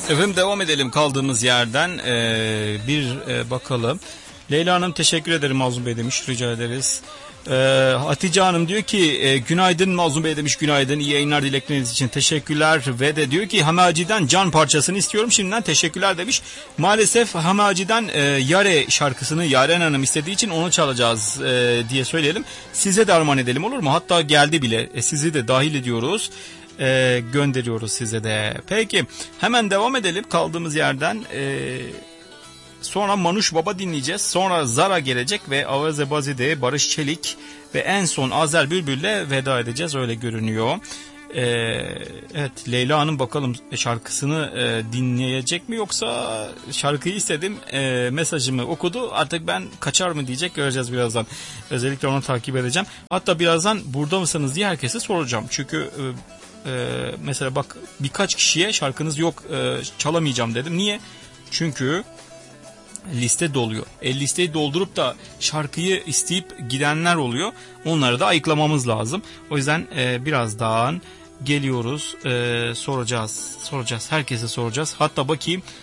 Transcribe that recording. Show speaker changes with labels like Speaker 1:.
Speaker 1: Efendim devam edelim kaldığımız yerden. Bakalım. Leyla Hanım teşekkür ederim Mazlum Bey demiş, rica ederiz. Hatice Hanım diyor ki günaydın Mazlum Bey demiş, günaydın, iyi yayınlar dilekleriniz için teşekkürler. Ve de diyor ki Hamaci'den Can parçasını istiyorum şimdiden, teşekkürler demiş. Maalesef Hamaci'den Yare şarkısını Yaren Hanım istediği için onu çalacağız diye söyleyelim. Size de armağan edelim, olur mu? Hatta geldi bile, sizi de dahil ediyoruz. Gönderiyoruz size de. Peki hemen devam edelim kaldığımız yerden. Sonra Manuş Baba dinleyeceğiz. Sonra Zara gelecek ve Avaze Bazi'de Barış Çelik ve en son Azer Bülbül'le veda edeceğiz, öyle görünüyor. Evet, Leyla Hanım bakalım şarkısını dinleyecek mi, yoksa şarkıyı istedim, mesajımı okudu, artık ben kaçar mı diyecek, göreceğiz birazdan. Özellikle onu takip edeceğim. Hatta birazdan burada mısınız diye herkese soracağım. Çünkü mesela bak, birkaç kişiye şarkınız yok, çalamayacağım dedim. Niye? Çünkü liste doluyor. Listeyi doldurup da şarkıyı isteyip gidenler oluyor. Onları da ayıklamamız lazım. O yüzden birazdan geliyoruz. Soracağız. Herkese soracağız. Hatta bakayım